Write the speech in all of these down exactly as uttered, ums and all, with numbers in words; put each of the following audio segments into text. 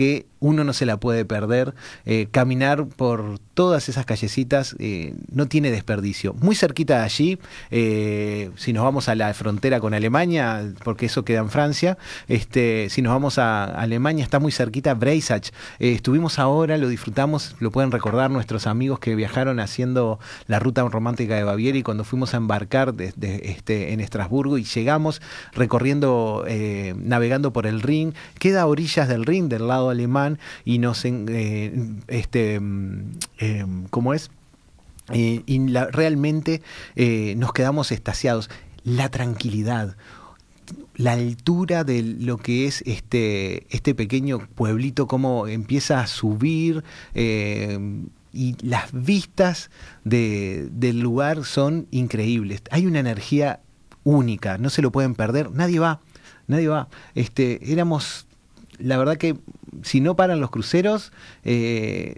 que uno no se la puede perder. Eh, caminar por todas esas callecitas eh, no tiene desperdicio. Muy cerquita de allí, eh, si nos vamos a la frontera con Alemania, porque eso queda en Francia, este, si nos vamos a Alemania, está muy cerquita Breisach. Eh, estuvimos ahora, lo disfrutamos, lo pueden recordar nuestros amigos que viajaron haciendo la ruta romántica de Baviera, y cuando fuimos a embarcar de, de, este, en Estrasburgo y llegamos recorriendo, eh, navegando por el Rin, queda a orillas del Rin, del lado alemán, y nos, eh, este, eh, ¿cómo es? Eh, y la, realmente eh, nos quedamos extasiados. La tranquilidad, la altura de lo que es este, este pequeño pueblito, cómo empieza a subir, eh, y las vistas de, del lugar son increíbles. Hay una energía única, no se lo pueden perder, nadie va, nadie va. Este, éramos, la verdad que si no paran los cruceros, eh,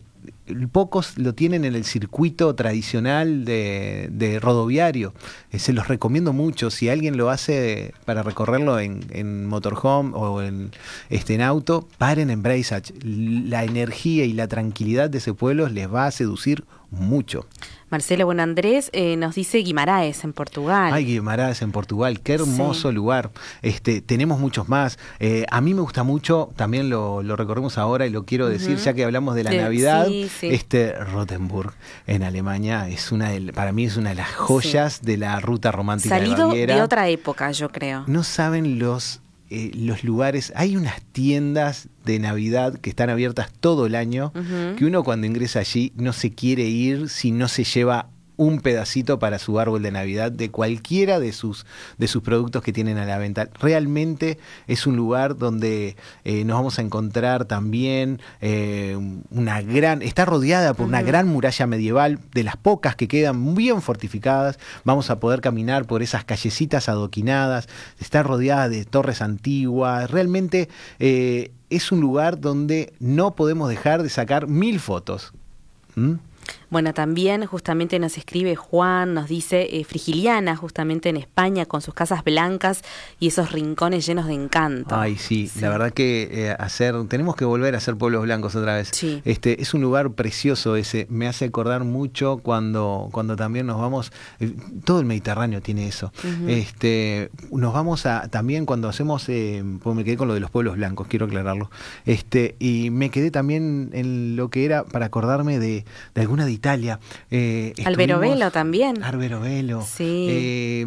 pocos lo tienen en el circuito tradicional de, de rodoviario. Eh, se los recomiendo mucho. Si alguien lo hace para recorrerlo en, en motorhome o en, este, en auto, paren en Breisach. La energía y la tranquilidad de ese pueblo les va a seducir mucho. Marcelo, bueno, Andrés eh, nos dice Guimaraes en Portugal. Ay, Guimaraes en Portugal, qué hermoso sí. lugar. Este, tenemos muchos más. Eh, a mí me gusta mucho, también lo, lo recorremos ahora y lo quiero decir, uh-huh. ya que hablamos de la de, Navidad, sí, sí. este Rothenburg en Alemania es una de, para mí es una de las joyas sí. de la ruta romántica Salido de Baviera. de otra época, yo creo. No saben los Eh, los lugares, hay unas tiendas de Navidad que están abiertas todo el año, uh-huh. que uno cuando ingresa allí no se quiere ir si no se lleva un pedacito para su árbol de Navidad de cualquiera de sus de sus productos que tienen a la venta. Realmente es un lugar donde eh, nos vamos a encontrar también eh, una gran, está rodeada por uh-huh. una gran muralla medieval, de las pocas que quedan bien fortificadas. Vamos a poder caminar por esas callecitas adoquinadas, está rodeada de torres antiguas. Realmente eh, es un lugar donde no podemos dejar de sacar mil fotos. ¿Mm? Bueno, también justamente nos escribe Juan, nos dice eh, Frigiliana, justamente en España, con sus casas blancas y esos rincones llenos de encanto. Ay, sí, sí. La verdad que eh, hacer, tenemos que volver a hacer pueblos blancos otra vez. Sí. Este, es un lugar precioso ese, me hace acordar mucho cuando, cuando también nos vamos, eh, todo el Mediterráneo tiene eso. Uh-huh. Este, nos vamos a, también cuando hacemos, eh, pues me quedé con lo de los pueblos blancos, quiero aclararlo. Este, y me quedé también en lo que era para acordarme de, de alguna de Italia. Eh, Alberobello también. Alberobello. Sí. Eh,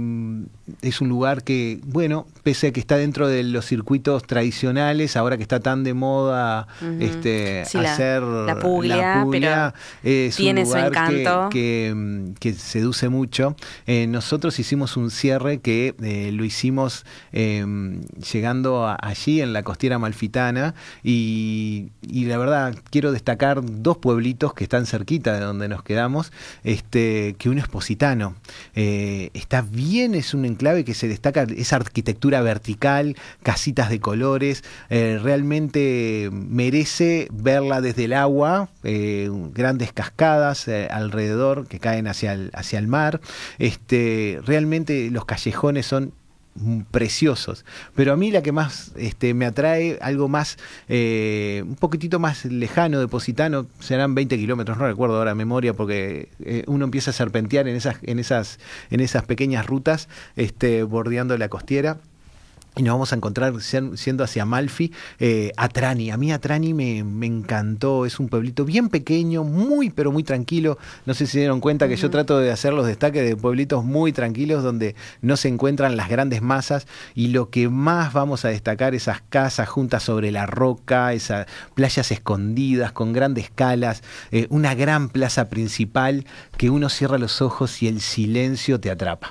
es un lugar que, bueno, pese a que está dentro de los circuitos tradicionales, ahora que está tan de moda uh-huh. este, sí, hacer la, la puglia, la puglia pero es tiene un lugar su encanto. Que, que, que seduce mucho. Eh, nosotros hicimos un cierre que eh, lo hicimos eh, llegando a, allí en la costiera amalfitana y, y la verdad quiero destacar dos pueblitos que están cerquita de donde nos quedamos, este, que uno es Positano. Eh, está bien, es un enclave que se destaca esa arquitectura vertical, casitas de colores, eh, realmente merece verla desde el agua, eh, grandes cascadas eh, alrededor que caen hacia el, hacia el mar. Este, realmente los callejones son preciosos, pero a mí la que más este, me atrae, algo más eh, un poquitito más lejano de Positano, serán veinte kilómetros, no recuerdo ahora a memoria, porque eh, uno empieza a serpentear en esas, en esas, en esas pequeñas rutas, este, bordeando la costiera. Y nos vamos a encontrar siendo hacia Amalfi, eh, Atrani. A mí Atrani me, me encantó, es un pueblito bien pequeño, muy pero muy tranquilo. No sé si se dieron cuenta que uh-huh. yo trato de hacer los destaques de pueblitos muy tranquilos donde no se encuentran las grandes masas, y lo que más vamos a destacar, esas casas juntas sobre la roca, esas playas escondidas con grandes calas, eh, una gran plaza principal que uno cierra los ojos y el silencio te atrapa.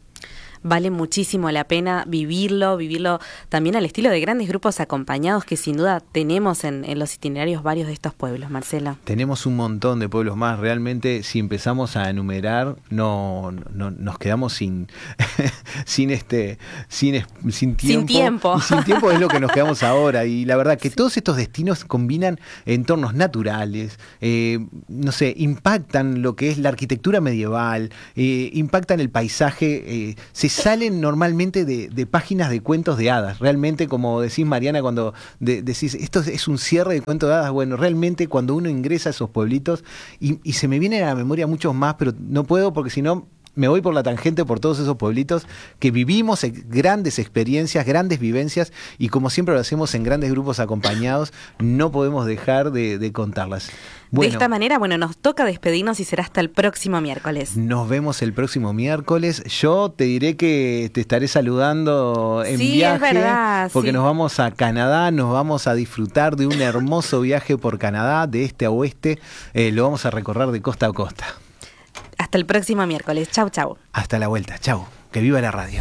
Vale muchísimo la pena vivirlo, vivirlo también al estilo de grandes grupos acompañados que sin duda tenemos en, en los itinerarios varios de estos pueblos, Marcelo. Tenemos un montón de pueblos más, realmente si empezamos a enumerar no, no nos quedamos sin sin este sin, sin tiempo. Sin tiempo. Y sin tiempo es lo que nos quedamos ahora, y la verdad que sí. Todos estos destinos combinan entornos naturales, eh, no sé, impactan lo que es la arquitectura medieval, eh, impactan el paisaje, eh, se salen normalmente de, de páginas de cuentos de hadas. Realmente, como decís, Mariana, cuando de, decís, esto es, es un cierre de cuento de hadas, bueno, realmente cuando uno ingresa a esos pueblitos, y, y se me vienen a la memoria muchos más, pero no puedo porque si no me voy por la tangente por todos esos pueblitos que vivimos grandes experiencias, grandes vivencias, y como siempre lo hacemos en grandes grupos acompañados, no podemos dejar de, de contarlas. Bueno, de esta manera, bueno, nos toca despedirnos y será hasta el próximo miércoles. Nos vemos el próximo miércoles. Yo te diré que te estaré saludando en sí, viaje, es verdad, porque sí. nos vamos a Canadá, nos vamos a disfrutar de un hermoso viaje por Canadá, de este a oeste. Eh, lo vamos a recorrer de costa a costa. Hasta el próximo miércoles. Chau, chau. Hasta la vuelta. Chau. Que viva la radio.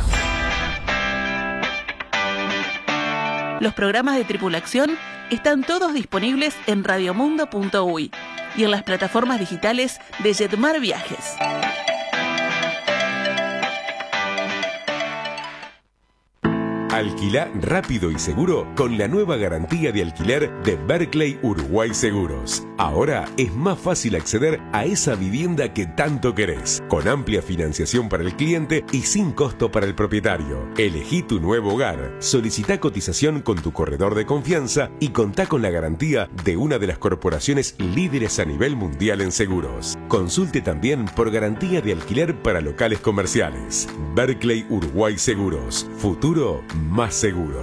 Los programas de tripulación están todos disponibles en radiomundo punto uy y en las plataformas digitales de Jetmar Viajes. Alquilá rápido y seguro con la nueva garantía de alquiler de Berkeley Uruguay Seguros. Ahora es más fácil acceder a esa vivienda que tanto querés, con amplia financiación para el cliente y sin costo para el propietario. Elegí tu nuevo hogar, solicitá cotización con tu corredor de confianza y contá con la garantía de una de las corporaciones líderes a nivel mundial en seguros. Consulte también por garantía de alquiler para locales comerciales. Berkeley Uruguay Seguros. Futuro más seguro.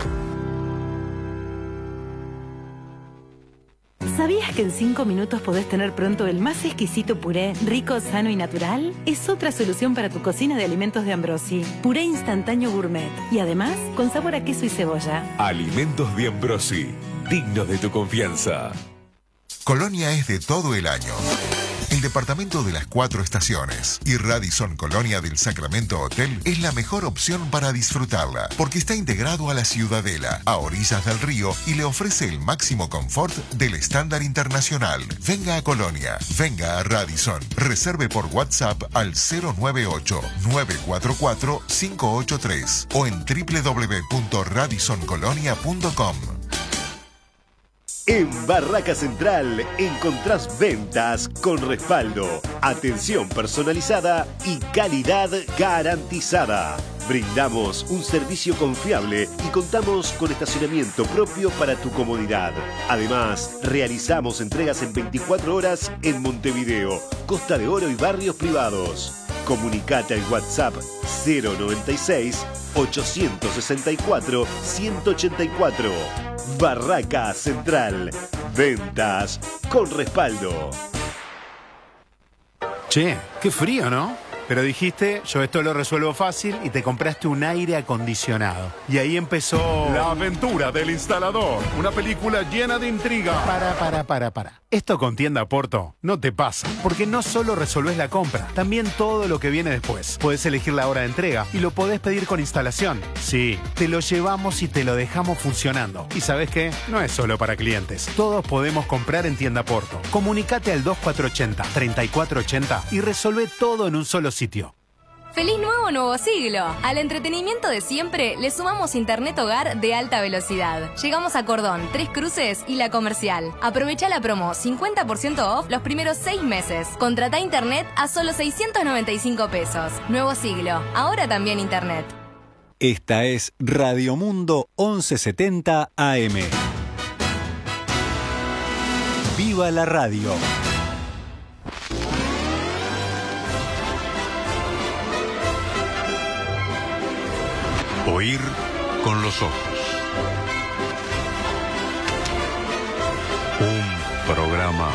¿Sabías que en cinco minutos podés tener pronto el más exquisito puré, rico, sano y natural? Es otra solución para tu cocina de alimentos de Ambrosi. Puré instantáneo gourmet. Y además, con sabor a queso y cebolla. Alimentos de Ambrosi. Dignos de tu confianza. Colonia es de todo el año. El departamento de las cuatro estaciones y Radisson Colonia del Sacramento Hotel es la mejor opción para disfrutarla, porque está integrado a la Ciudadela, a orillas del río, y le ofrece el máximo confort del estándar internacional. Venga a Colonia, venga a Radisson. Reserve por WhatsApp al cero nueve ocho, nueve cuatro cuatro, cinco ocho tres o en doble u doble u doble u punto radisson colonia punto com. En Barraca Central encontrás ventas con respaldo, atención personalizada y calidad garantizada. Brindamos un servicio confiable y contamos con estacionamiento propio para tu comodidad. Además, realizamos entregas en veinticuatro horas en Montevideo, Costa de Oro y barrios privados. Comunicate al WhatsApp cero noventa y seis, ochocientos sesenta y cuatro, ciento ochenta y cuatro. Barraca Central. Ventas con respaldo. Che, qué frío, ¿no? Pero dijiste, yo esto lo resuelvo fácil, y te compraste un aire acondicionado. Y ahí empezó... La aventura del instalador. Una película llena de intriga. Para, para, para, para. Esto con Tienda Porto no te pasa. Porque no solo resolvés la compra, también todo lo que viene después. Podés elegir la hora de entrega y lo podés pedir con instalación. Sí, te lo llevamos y te lo dejamos funcionando. ¿Y sabés qué? No es solo para clientes. Todos podemos comprar en Tienda Porto. Comunicate al dos cuatro ocho cero, tres cuatro ocho cero y resolvé todo en un solo sitio. ¡Feliz nuevo nuevo siglo! Al entretenimiento de siempre le sumamos internet hogar de alta velocidad. Llegamos a Cordón, Tres Cruces y La Comercial. Aprovecha la promo cincuenta por ciento off los primeros seis meses. Contratá internet a solo seiscientos noventa y cinco pesos. Nuevo siglo, ahora también internet. Esta es Radio Mundo once setenta A M. ¡Viva la radio! Oír con los ojos. Un programa.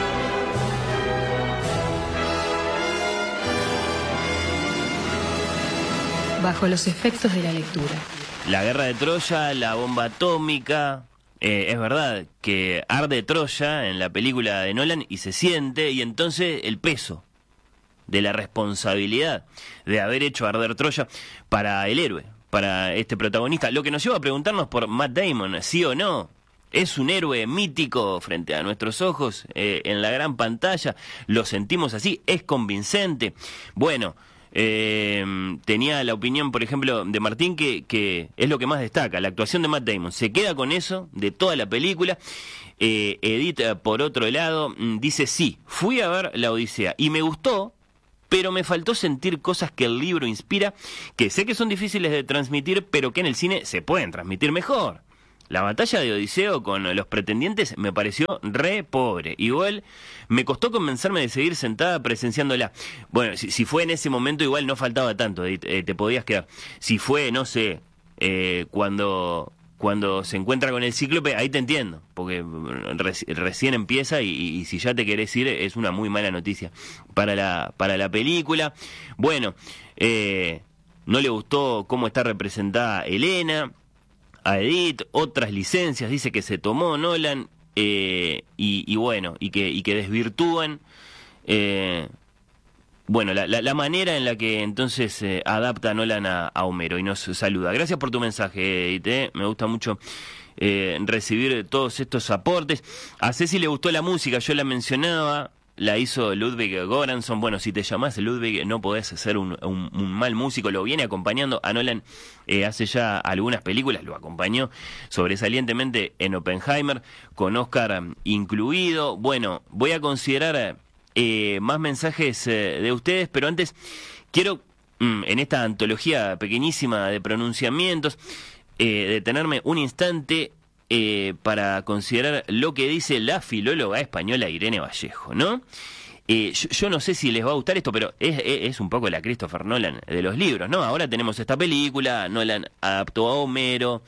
Bajo los efectos de la lectura. La guerra de Troya, la bomba atómica. Eh, es verdad que arde Troya en la película de Nolan y se siente, y entonces el peso de la responsabilidad de haber hecho arder Troya para el héroe, para este protagonista, lo que nos lleva a preguntarnos por Matt Damon, sí o no. ¿Es un héroe mítico frente a nuestros ojos eh, en la gran pantalla? ¿Lo sentimos así? ¿Es convincente? Bueno, eh, tenía la opinión, por ejemplo, de Martín, que, que es lo que más destaca, la actuación de Matt Damon. Se queda con eso de toda la película. Eh, Edith, por otro lado, dice, sí, fui a ver La Odisea y me gustó, pero me faltó sentir cosas que el libro inspira, que sé que son difíciles de transmitir, pero que en el cine se pueden transmitir mejor. La batalla de Odiseo con los pretendientes me pareció re pobre. Igual me costó convencerme de seguir sentada presenciándola. Bueno, si, si fue en ese momento igual no faltaba tanto, eh, te podías quedar. Si fue, no sé, eh, cuando... Cuando se encuentra con el cíclope, ahí te entiendo, porque reci recién empieza y, y si ya te querés ir es una muy mala noticia para la, para la película. Bueno, eh, no le gustó cómo está representada Elena, a Edith, otras licencias, dice que se tomó Nolan, eh, y, y bueno, y que, y que desvirtúan... Eh, Bueno, la, la, la manera en la que entonces eh, adapta Nolan a, a Homero y nos saluda. Gracias por tu mensaje, Edith, ¿eh? Me gusta mucho eh, recibir todos estos aportes. A Ceci le gustó la música, yo la mencionaba, la hizo Ludwig Göransson. Bueno, si te llamás Ludwig no podés ser un, un, un mal músico, lo viene acompañando a Nolan eh, hace ya algunas películas, lo acompañó sobresalientemente en Oppenheimer, con Oscar incluido. Bueno, voy a considerar... Eh, más mensajes eh, de ustedes, pero antes quiero, mm, en esta antología pequeñísima de pronunciamientos, eh, detenerme un instante eh, para considerar lo que dice la filóloga española Irene Vallejo, ¿no? Eh, yo, yo no sé si les va a gustar esto, pero es, es, es un poco la Christopher Nolan de los libros, ¿no? Ahora tenemos esta película, Nolan adaptó a Homero,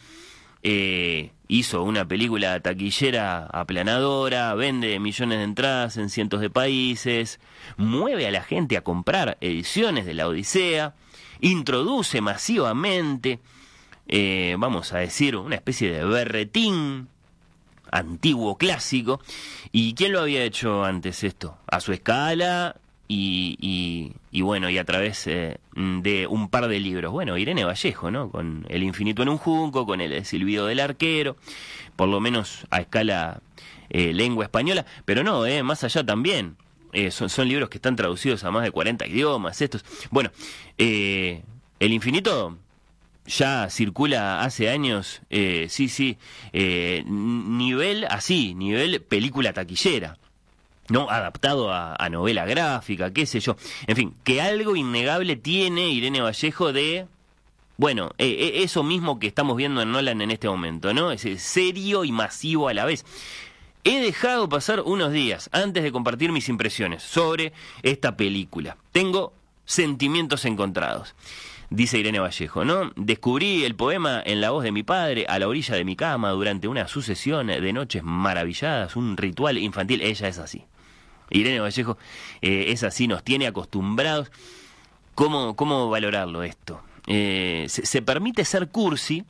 eh, hizo una película taquillera aplanadora, vende millones de entradas en cientos de países, mueve a la gente a comprar ediciones de la Odisea, introduce masivamente, eh, vamos a decir, una especie de berretín antiguo, clásico. ¿Y quién lo había hecho antes esto? A su escala y, y, y bueno, y a través eh, de un par de libros. Bueno, Irene Vallejo, ¿no? Con El infinito en un junco, con El silbido del arquero, por lo menos a escala eh, lengua española, pero no, eh, más allá también. Eh, son, son libros que están traducidos a más de cuarenta idiomas, estos. Bueno, eh, El infinito... ya circula hace años, eh, sí, sí, eh, nivel así, nivel película taquillera, ¿no? Adaptado a, a novela gráfica, qué sé yo. En fin, que algo innegable tiene Irene Vallejo de, bueno, eh, eso mismo que estamos viendo en Nolan en este momento, ¿no? Es serio y masivo a la vez. He dejado pasar unos días antes de compartir mis impresiones sobre esta película. Tengo sentimientos encontrados. Dice Irene Vallejo, ¿no? Descubrí el poema en la voz de mi padre a la orilla de mi cama durante una sucesión de noches maravilladas, un ritual infantil. Ella es así. Irene Vallejo eh, es así, nos tiene acostumbrados. ¿Cómo, cómo valorarlo esto? Eh, se, se permite ser cursi,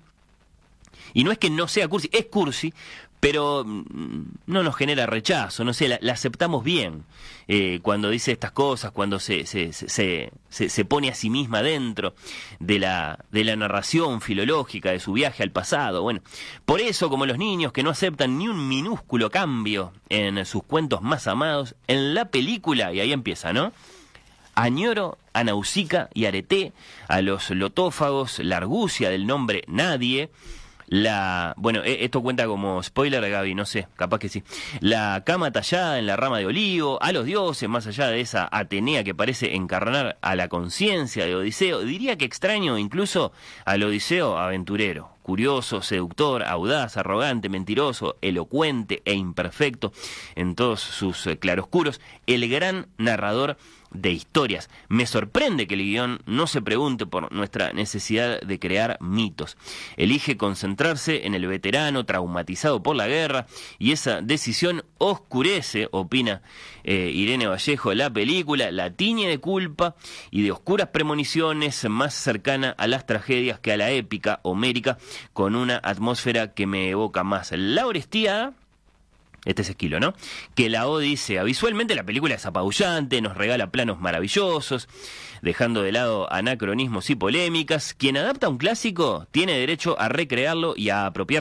y no es que no sea cursi, es cursi, pero no nos genera rechazo, no sé, la, la aceptamos bien eh, cuando dice estas cosas, cuando se, se, se, se, se pone a sí misma dentro de la, de la narración filológica de su viaje al pasado. Bueno, por eso, como los niños que no aceptan ni un minúsculo cambio en sus cuentos más amados, en la película, y ahí empieza, ¿no? Añoro a Nausicaa y Areté, a los lotófagos, la argucia del nombre Nadie. La, bueno, esto cuenta como spoiler, Gaby, no sé, capaz que sí. La cama tallada en la rama de olivo, a los dioses, más allá de esa Atenea que parece encarnar a la conciencia de Odiseo. Diría que extraño incluso al Odiseo aventurero, curioso, seductor, audaz, arrogante, mentiroso, elocuente e imperfecto en todos sus claroscuros, el gran narrador de historias. Me sorprende que el guión no se pregunte por nuestra necesidad de crear mitos. Elige concentrarse en el veterano traumatizado por la guerra, y esa decisión oscurece, opina eh, Irene Vallejo, la película, la tiñe de culpa y de oscuras premoniciones, más cercana a las tragedias que a la épica homérica, con una atmósfera que me evoca más la Orestiada, este es Esquilo, ¿no?, que la Odisea. Visualmente la película es apabullante, nos regala planos maravillosos, dejando de lado anacronismos y polémicas. Quien adapta un clásico tiene derecho a recrearlo y a apropiárselo.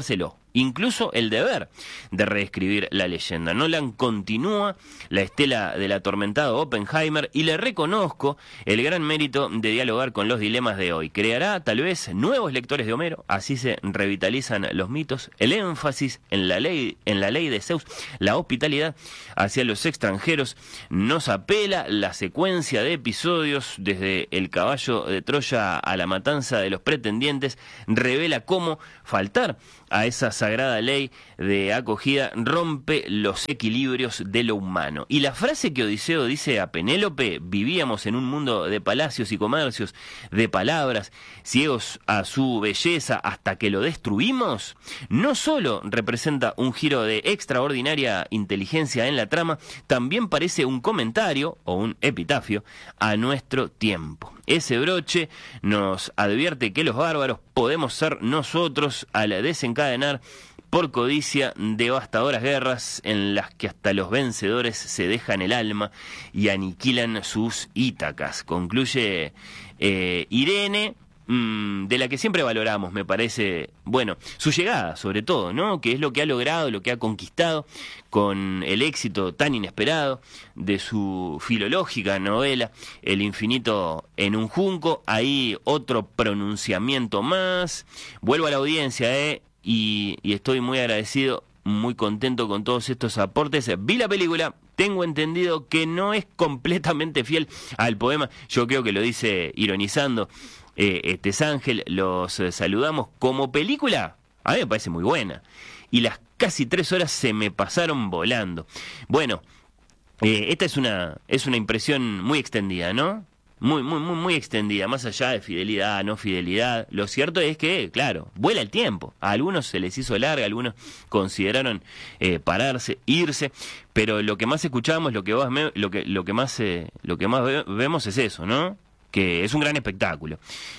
incluso el deber de reescribir la leyenda. Nolan continúa la estela del atormentado Oppenheimer y le reconozco el gran mérito de dialogar con los dilemas de hoy. Creará tal vez nuevos lectores de Homero, así se revitalizan los mitos, el énfasis en la ley, en la ley de Zeus, la hospitalidad hacia los extranjeros, nos apela la secuencia de episodios desde el caballo de Troya a la matanza de los pretendientes, revela cómo faltar a esa sagrada ley de acogida rompe los equilibrios de lo humano. Y la frase que Odiseo dice a Penélope, vivíamos en un mundo de palacios y comercios, de palabras, ciegos a su belleza hasta que lo destruimos, no solo representa un giro de extraordinaria inteligencia en la trama, también parece un comentario o un epitafio a nuestro tiempo. Ese broche nos advierte que los bárbaros podemos ser nosotros al desencadenar por codicia devastadoras guerras en las que hasta los vencedores se dejan el alma y aniquilan sus Ítacas. Concluye eh, Irene, mmm, de la que siempre valoramos, me parece, bueno, su llegada sobre todo, ¿no? Que es lo que ha logrado, lo que ha conquistado con el éxito tan inesperado de su filológica novela El infinito en un junco. Ahí otro pronunciamiento más. Vuelvo a la audiencia, ¿eh? Y, y estoy muy agradecido, muy contento con todos estos aportes. Vi la película, tengo entendido que no es completamente fiel al poema. Yo creo que lo dice ironizando eh, este es Ángel. Los eh, saludamos. Como película, a mí me parece muy buena. Y las casi tres horas se me pasaron volando. Bueno, eh, esta es una, es una impresión muy extendida, ¿no? Muy, muy, muy, muy extendida, más allá de fidelidad, no fidelidad. Lo cierto es que, claro, vuela el tiempo. A algunos se les hizo larga, algunos consideraron eh, pararse, irse, pero lo que más escuchamos, lo que vas, lo que, lo que más, eh, lo que más ve, vemos es eso, ¿no? Que es un gran espectáculo.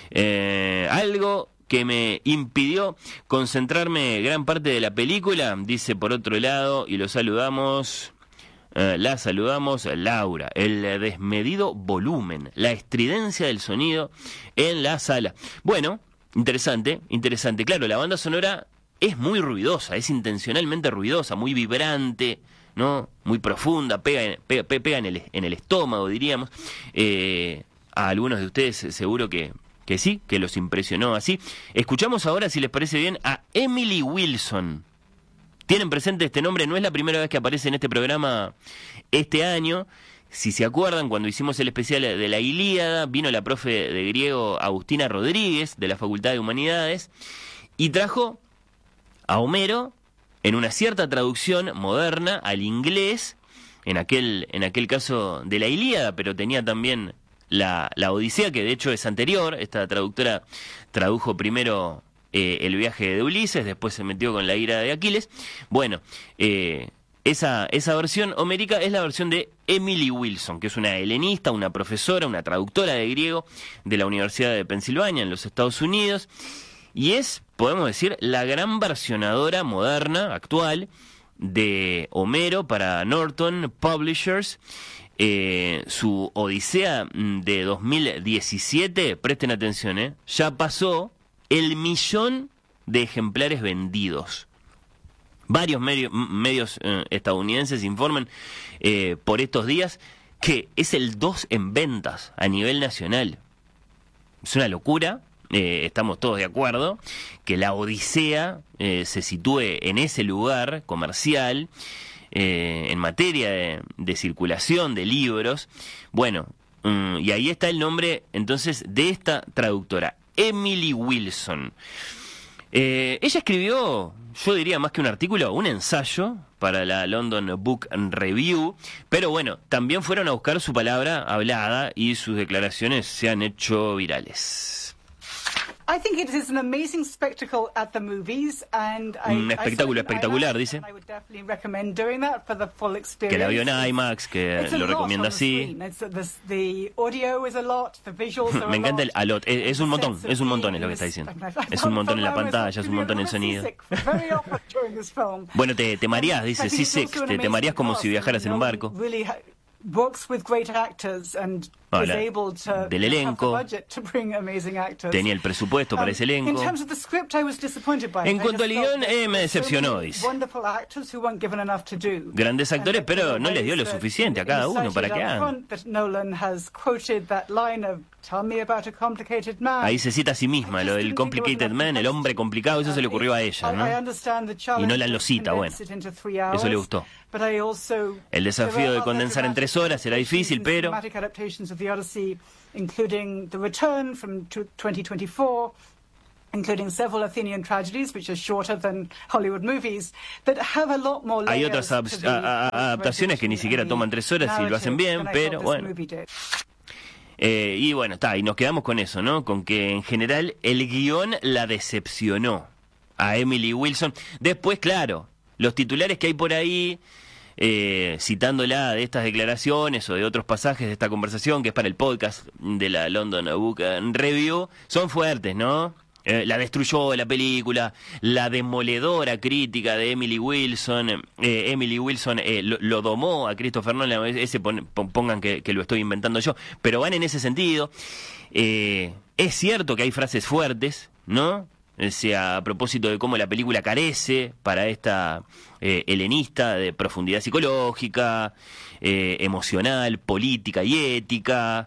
Eh, algo que me impidió concentrarme gran parte de la película, dice por otro lado, y lo saludamos. Uh, la saludamos, Laura, el desmedido volumen, la estridencia del sonido en la sala. Bueno, interesante, interesante. Claro, la banda sonora es muy ruidosa, es intencionalmente ruidosa, muy vibrante, ¿no? Muy profunda, pega, pega, pega en, el, en el estómago, diríamos. Eh, a algunos de ustedes seguro que, que sí, que los impresionó así. Escuchamos ahora, si les parece bien, a Emily Wilson. Tienen presente este nombre, no es la primera vez que aparece en este programa este año. Si se acuerdan, cuando hicimos el especial de la Ilíada, vino la profe de griego Agustina Rodríguez, de la Facultad de Humanidades, y trajo a Homero en una cierta traducción moderna al inglés, en aquel, en aquel caso de la Ilíada, pero tenía también la, la Odisea, que de hecho es anterior. Esta traductora tradujo primero Eh, el viaje de Ulises, después se metió con la ira de Aquiles. Bueno, eh, esa, esa versión homérica es la versión de Emily Wilson, que es una helenista, una profesora, una traductora de griego de la Universidad de Pensilvania en los Estados Unidos, y es, podemos decir, la gran versionadora moderna, actual, de Homero para Norton Publishers. Eh, su Odisea de dos mil diecisiete, presten atención, eh, ya pasó el millón de ejemplares vendidos. Varios medio, medios eh, estadounidenses informan eh, por estos días que es el dos en ventas a nivel nacional. Es una locura, eh, estamos todos de acuerdo, que la Odisea eh, se sitúe en ese lugar comercial, eh, en materia de, de circulación de libros. Bueno, um, y ahí está el nombre entonces de esta traductora, Emily Wilson. Eh, ella escribió, yo diría más que un artículo, un ensayo para la London Book Review, pero bueno, también fueron a buscar su palabra hablada y sus declaraciones se han hecho virales. I think it is an amazing spectacle at the movies, and I, un espectáculo I espectacular, dice. I would definitely recommend doing that for the full experience. Que la vio en IMAX, que lo recomienda así. The audio is a lot, the visuals are Me encanta a el a lot. Es, es un montón, es un montón es lo que está diciendo. Es un montón en la pantalla, es un montón el sonido. Bueno, te, te mareás, dice, sí, sí, te, te mareás como si viajaras en un barco. Works with great actors and Ah, was la- able to del have the elenco. budget to bring amazing actors. Tenía el presupuesto para Um, ese In elenco. terms of the script, I was disappointed by it. En I cuanto just al felt guión, that eh, me there were so decepcionó, many dice. wonderful actors who weren't given enough to do. Grandes actores, pero no les dio lo suficiente a cada uno para que hagan. That Nolan has quoted that line of "Tell me about a complicated man." Ahí se cita a sí misma, lo del complicated man, el hombre complicado, eso se le ocurrió a ella, I- I ¿no? understand the Y challenge Nolan lo to cita, bueno. condense it into three hours, Eso le gustó. but I also- El desafío there de are condensar en other tres horas será difícil, pero dramatic adaptations of the Odyssey, including The Return from tw- twenty twenty-four, including several Athenian tragedies, which are shorter than Hollywood movies, that have a lot more hay layers otras to adap- the a- a- adaptaciones que ni siquiera toman tres horas y lo hacen bien, narrative than I pero thought this bueno. movie did. Eh, y bueno, está, y nos quedamos con eso, ¿no? Con que en general el guión la decepcionó a Emily Wilson. Después, claro, los titulares que hay por ahí, eh, citándola de estas declaraciones o de otros pasajes de esta conversación, que es para el podcast de la London Book Review, son fuertes, ¿no? Eh, la destruyó la película, la demoledora crítica de Emily Wilson, eh, Emily Wilson eh, lo, lo domó a Christopher Nolan, ese pon, pongan que, que lo estoy inventando yo, pero van en ese sentido. Eh, es cierto que hay frases fuertes, ¿no? O sea, a propósito de cómo la película carece para esta eh, helenista de profundidad psicológica, eh, emocional, política y ética,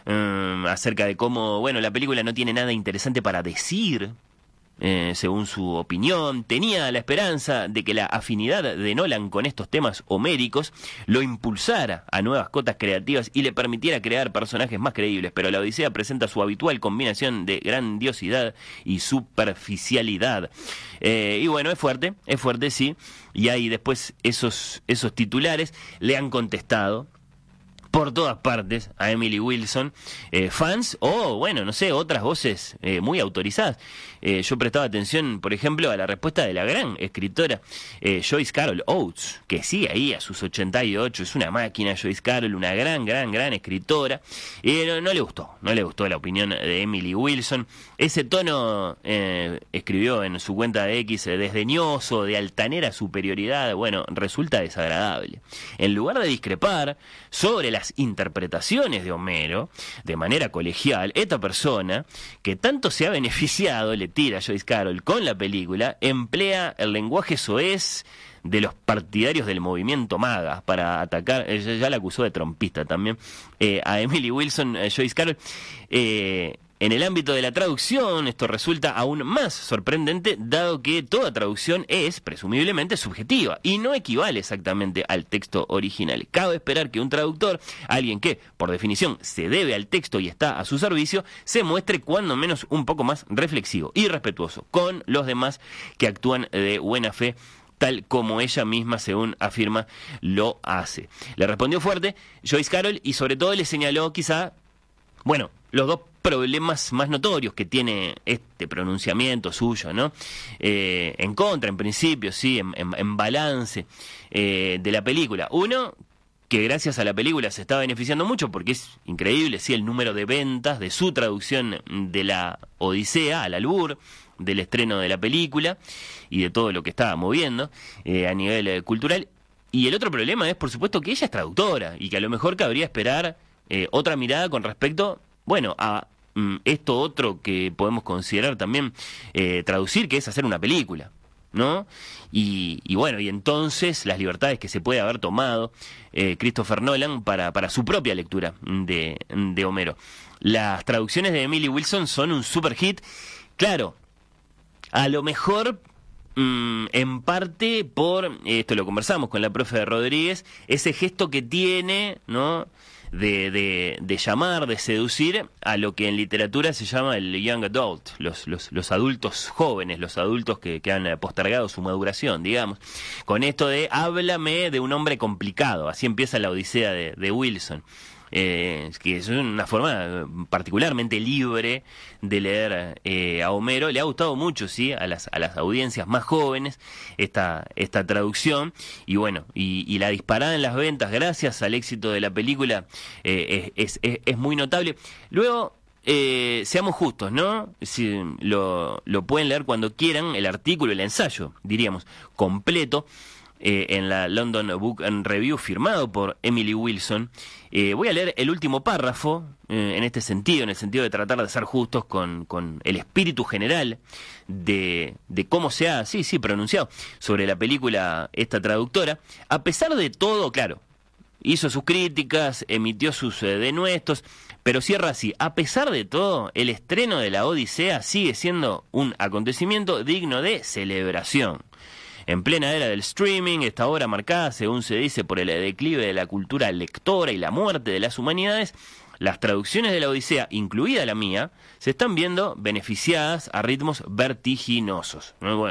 um, acerca de cómo, bueno, la película no tiene nada interesante para decir, eh, según su opinión. Tenía la esperanza de que la afinidad de Nolan con estos temas homéricos lo impulsara a nuevas cotas creativas y le permitiera crear personajes más creíbles, pero la Odisea presenta su habitual combinación de grandiosidad y superficialidad. Eh, y bueno, es fuerte, es fuerte, sí, y ahí después esos, esos titulares le han contestado por todas partes a Emily Wilson, eh, fans o, bueno, no sé, otras voces eh, muy autorizadas. Eh, yo prestaba atención, por ejemplo, a la respuesta de la gran escritora eh, Joyce Carol Oates, que sigue ahí a sus ochenta y ocho, es una máquina Joyce Carol, una gran, gran, gran escritora. Eh, no, no le gustó, no le gustó la opinión de Emily Wilson. Ese tono, eh, escribió en su cuenta de X, eh, desdeñoso, de altanera superioridad, bueno, resulta desagradable. En lugar de discrepar sobre las interpretaciones de Homero de manera colegial, esta persona que tanto se ha beneficiado, le tira a Joyce Carol con la película, emplea el lenguaje soez de los partidarios del movimiento MAGA para atacar, ella ya la acusó de trompista también, eh, a Emily Wilson, eh, Joyce Carol. Eh, En el ámbito de la traducción, esto resulta aún más sorprendente, dado que toda traducción es, presumiblemente, subjetiva y no equivale exactamente al texto original. Cabe esperar que un traductor, alguien que, por definición, se debe al texto y está a su servicio, se muestre cuando menos un poco más reflexivo y respetuoso con los demás que actúan de buena fe, tal como ella misma, según afirma, lo hace. Le respondió fuerte Joyce Carol y sobre todo le señaló quizá, bueno, los dos problemas más notorios que tiene este pronunciamiento suyo, ¿no? Eh, en contra, en principio, sí, en, en, en balance eh, de la película. Uno, que gracias a la película se está beneficiando mucho porque es increíble, sí, el número de ventas de su traducción de la Odisea al albur, del estreno de la película y de todo lo que estaba moviendo eh, a nivel eh, cultural. Y el otro problema es, por supuesto, que ella es traductora y que a lo mejor cabría esperar eh, otra mirada con respecto, bueno, a mm, esto otro que podemos considerar también eh, traducir, que es hacer una película, ¿no? Y, y bueno, y entonces las libertades que se puede haber tomado eh, Christopher Nolan para, para su propia lectura de, de Homero. Las traducciones de Emily Wilson son un super hit, claro, a lo mejor mmm, en parte por, esto lo conversamos con la profe de Rodríguez, ese gesto que tiene, ¿no?, De, de, de llamar, de seducir a lo que en literatura se llama el young adult, los, los, los adultos jóvenes, los adultos que, que han postergado su maduración, digamos. Con esto de háblame de un hombre complicado, así empieza la Odisea de, de Wilson. Eh, que es una forma particularmente libre de leer eh, a Homero. Le ha gustado mucho, sí, a las a las audiencias más jóvenes esta esta traducción y bueno y, y la disparada en las ventas gracias al éxito de la película eh, es, es, es muy notable. Luego eh, seamos justos, ¿no? Si lo, lo pueden leer cuando quieran, el artículo, el ensayo, diríamos, completo eh, en la London Book and Review, firmado por Emily Wilson. Eh, voy a leer el último párrafo eh, en este sentido, en el sentido de tratar de ser justos con, con el espíritu general de, de cómo se ha, sí, sí, pronunciado sobre la película esta traductora. A pesar de todo, claro, hizo sus críticas, emitió sus eh, denuestos, pero cierra así: a pesar de todo, el estreno de la Odisea sigue siendo un acontecimiento digno de celebración. En plena era del streaming, esta obra marcada, según se dice, por el declive de la cultura lectora y la muerte de las humanidades, las traducciones de la Odisea, incluida la mía, se están viendo beneficiadas a ritmos vertiginosos. Bueno,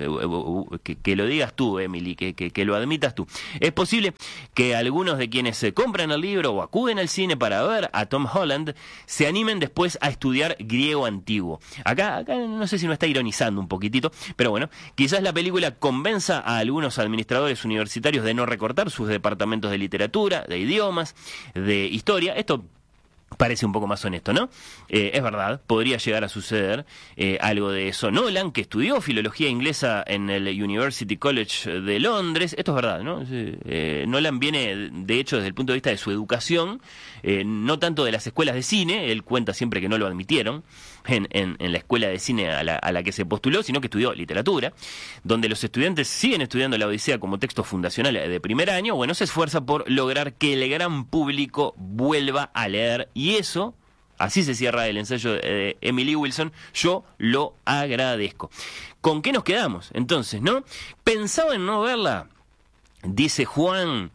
que, que lo digas tú, Emily, que, que, que lo admitas tú. Es posible que algunos de quienes se compran el libro o acuden al cine para ver a Tom Holland se animen después a estudiar griego antiguo. Acá, acá no sé si no está ironizando un poquitito, pero bueno, quizás la película convenza a algunos administradores universitarios de no recortar sus departamentos de literatura, de idiomas, de historia. Esto parece un poco más honesto, ¿no? Eh, es verdad, podría llegar a suceder eh, algo de eso. Nolan, que estudió filología inglesa en el University College de Londres, esto es verdad, ¿no? Eh, Nolan viene, de hecho, desde el punto de vista de su educación, eh, no tanto de las escuelas de cine, él cuenta siempre que no lo admitieron en, en, en la escuela de cine a la, a la que se postuló, sino que estudió literatura, donde los estudiantes siguen estudiando la Odisea como texto fundacional de primer año. Bueno, se esfuerza por lograr que el gran público vuelva a leer. Y eso, así se cierra el ensayo de Emily Wilson, yo lo agradezco. ¿Con qué nos quedamos? Entonces, ¿no? Pensaba en no verla, dice Juan,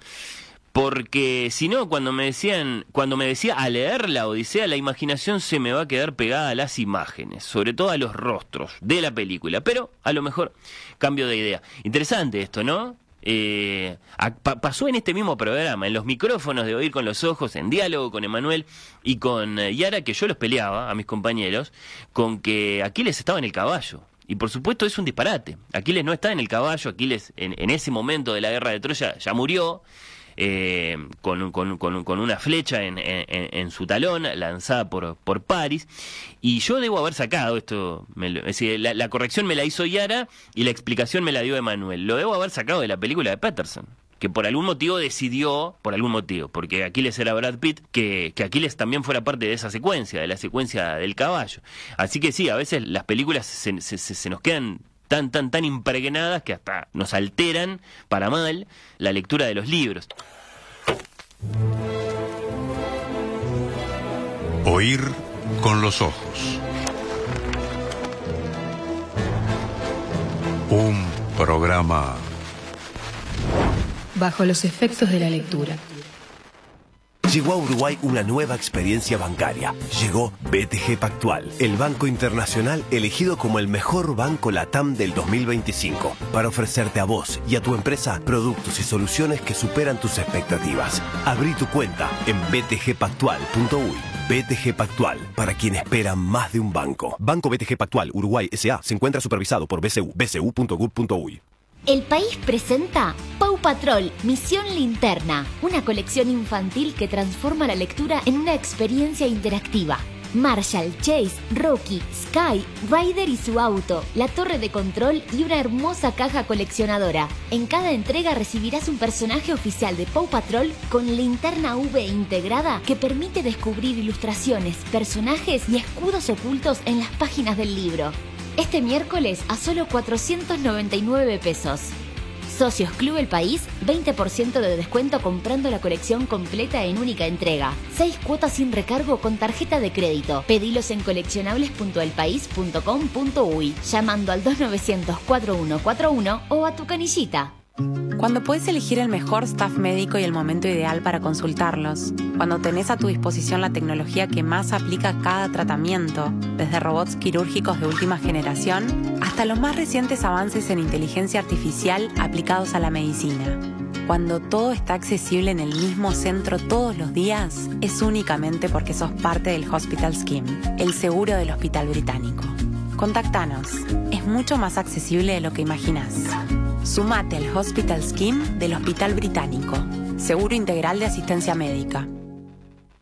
porque si no, cuando me decían, cuando me decía a leer la Odisea, la imaginación se me va a quedar pegada a las imágenes, sobre todo a los rostros de la película. Pero a lo mejor cambio de idea. Interesante esto, ¿no? Eh, a, pa, pasó en este mismo programa, en los micrófonos de Oír con los Ojos, en diálogo con Emanuel y con eh, Yara, que yo los peleaba a mis compañeros con que Aquiles estaba en el caballo. Y por supuesto es un disparate. Aquiles no está en el caballo. Aquiles en, en ese momento de la guerra de Troya ya murió. Eh, con, con, con, con una flecha en, en, en su talón lanzada por, por Paris, y yo debo haber sacado esto, me lo, es decir, la, la corrección me la hizo Yara y la explicación me la dio Emanuel, lo debo haber sacado de la película de Peterson, que por algún motivo decidió, por algún motivo, porque Aquiles era Brad Pitt, que, que Aquiles también fuera parte de esa secuencia, de la secuencia del caballo. Así que sí, a veces las películas se, se, se nos quedan tan, tan, tan impregnadas que hasta nos alteran para mal la lectura de los libros. Oír con los ojos. Un programa bajo los efectos de la lectura. Llegó a Uruguay una nueva experiencia bancaria. Llegó B T G Pactual, el banco internacional elegido como el mejor banco LATAM del dos mil veinticinco, para ofrecerte a vos y a tu empresa productos y soluciones que superan tus expectativas. Abrí tu cuenta en b t g pactual punto u y. B T G Pactual, para quien espera más de un banco. Banco B T G Pactual Uruguay S A se encuentra supervisado por B C U, b c u punto gov punto u y. El País presenta Paw Patrol, Misión Linterna, una colección infantil que transforma la lectura en una experiencia interactiva. Marshall, Chase, Rocky, Sky, Ryder y su auto, la torre de control y una hermosa caja coleccionadora. En cada entrega recibirás un personaje oficial de Paw Patrol con linterna U V integrada que permite descubrir ilustraciones, personajes y escudos ocultos en las páginas del libro. Este miércoles a solo cuatrocientos noventa y nueve pesos. Socios Club El País, veinte por ciento de descuento comprando la colección completa en única entrega. seis cuotas sin recargo con tarjeta de crédito. Pedilos en coleccionables punto el país punto com punto u y llamando al dos novecientos, cuarenta y uno cuarenta y uno o a tu canillita. Cuando puedes elegir el mejor staff médico y el momento ideal para consultarlos. Cuando tenés a tu disposición la tecnología que más aplica a cada tratamiento, desde robots quirúrgicos de última generación hasta los más recientes avances en inteligencia artificial aplicados a la medicina. Cuando todo está accesible en el mismo centro todos los días, es únicamente porque sos parte del Hospital Scheme, el seguro del Hospital Británico. Contactanos, es mucho más accesible de lo que imaginás. Sumate al Hospital Scheme del Hospital Británico. Seguro integral de asistencia médica.